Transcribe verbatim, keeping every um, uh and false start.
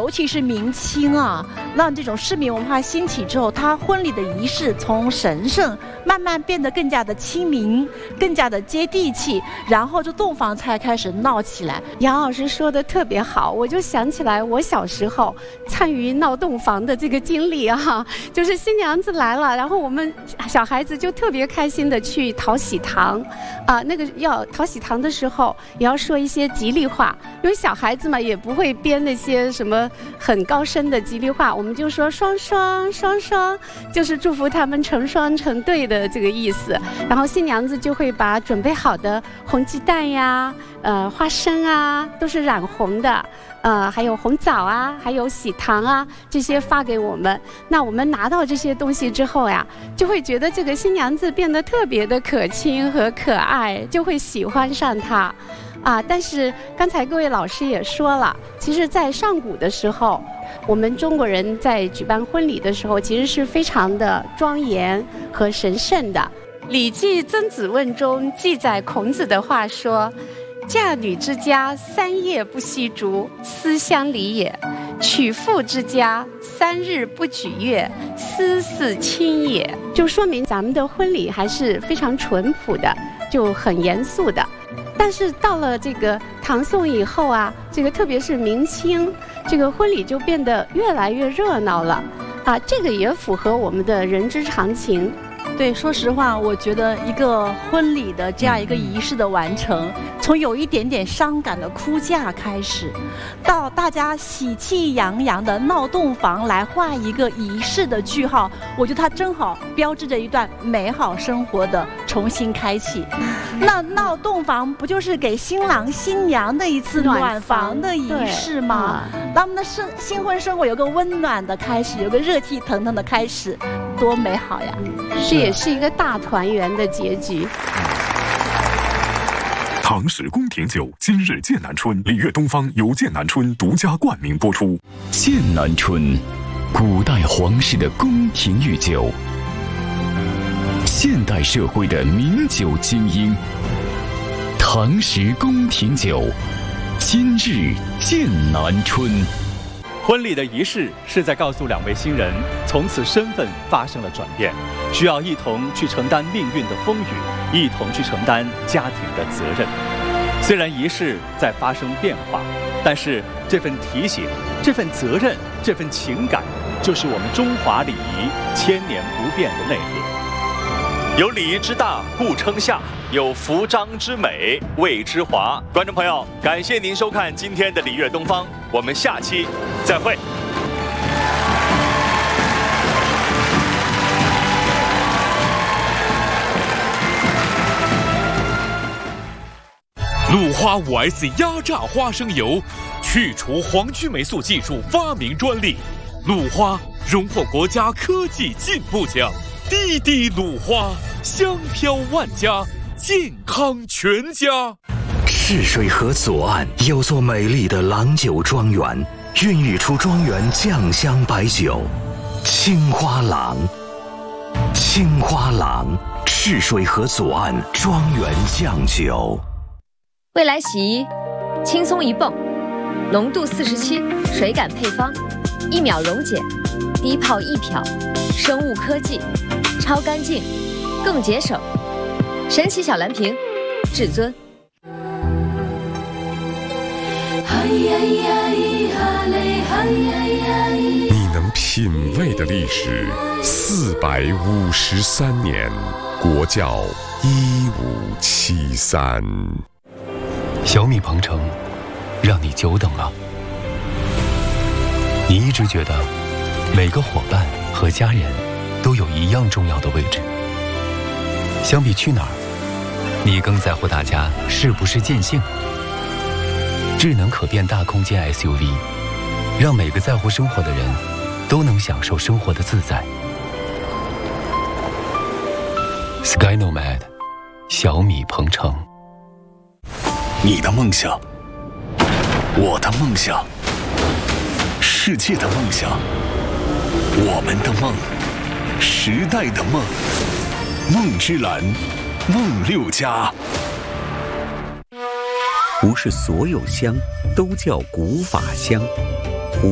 尤其是明清啊，让这种市民文化兴起之后，他婚礼的仪式从神圣慢慢变得更加的亲民，更加的接地气，然后这洞房才开始闹起来。 杨老师说的特别好，我就想起来我小时候参与闹洞房的这个经历啊，就是新娘子来了，然后我们小孩子就特别开心的去讨喜糖，啊，那个要讨喜糖的时候也要说一些吉利话，因为小孩子嘛也不会编那些什么很高深的吉利话，我们就说双双双双，就是祝福他们成双成对的这个意思。然后新娘子就会把准备好的红鸡蛋呀、呃花生啊，都是染红的，呃还有红枣啊，还有喜糖啊，这些发给我们。那我们拿到这些东西之后呀，就会觉得这个新娘子变得特别的可亲和可爱，就会喜欢上她。啊，但是刚才各位老师也说了，其实在上古的时候，我们中国人在举办婚礼的时候，其实是非常的庄严和神圣的。《礼记·曾子问》中记载孔子的话说：“嫁女之家，三夜不吸烛，思乡里也；娶妇之家，三日不举乐，思嗣亲也。”就说明咱们的婚礼还是非常淳朴的，就很严肃的。但是到了这个唐宋以后啊，这个特别是明清，这个婚礼就变得越来越热闹了，啊，这个也符合我们的人之常情。 对，说实话，我觉得一个婚礼的这样一个仪式的完成，从有一点点伤感的哭嫁开始，到大家喜气洋洋的闹洞房来画一个仪式的句号，我觉得它正好标志着一段美好生活的重新开启。那闹洞房不就是给新郎新娘的一次暖房的仪式吗？让他们的生新婚生活有个温暖的开始，有个热气腾腾的开始，多美好呀！ 这也是一个大团圆的结局。 唐氏宫廷酒今日剑南春，礼乐东方由剑南春独家冠名播出。 剑南春，古代皇室的宫廷御酒，现代社会的名酒精英。唐氏宫廷酒，今日剑南春。 婚礼的仪式是在告诉两位新人，从此身份发生了转变，需要一同去承担命运的风雨，一同去承担家庭的责任。虽然仪式在发生变化，但是这份提醒、这份责任、这份情感，就是我们中华礼仪千年不变的内核。有礼仪之大，故称夏；有服装之美，谓之华。观众朋友，感谢您收看今天的礼乐东方，我们下期再会。 鲁花 五 S 压榨花生油，去除黄曲霉素技术发明专利。鲁花荣获国家科技进步奖。滴滴鲁花，香飘万家，健康全家。 赤水河左岸有座美丽的郎酒庄园，孕育出庄园酱香白酒青花郎。青花郎，赤水河左岸庄园酱酒。 未来洗衣，轻松一泵，浓度四十七，水感配方，一秒溶解，低泡一漂，生物科技，超干净，更节省。神奇小蓝瓶，至尊。 你能品味的历史，四百五十三年，国窖一五七三。 小米鹏程，让你久等了。你一直觉得每个伙伴和家人都有一样重要的位置。相比去哪儿，你更在乎大家是不是尽兴。智能可变大空间 S U V， 让每个在乎生活的人都能享受生活的自在。Sky Nomad， 小米鹏程。 你的梦想，我的梦想，世界的梦想，我们的梦，时代的梦，梦之蓝，梦六家。 不是所有香都叫古法香。